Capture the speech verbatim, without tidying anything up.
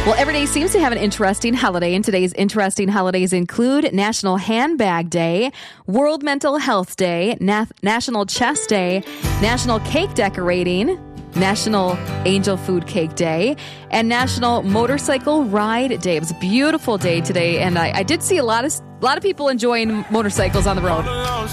Well, every day seems to have an interesting holiday, and today's interesting holidays include National Handbag Day, World Mental Health Day, Na- National Chess Day, National Cake Decorating, National Angel Food Cake Day, and National Motorcycle Ride Day. It was a beautiful day today, and I, I did see a lot of a lot of people enjoying motorcycles on the road.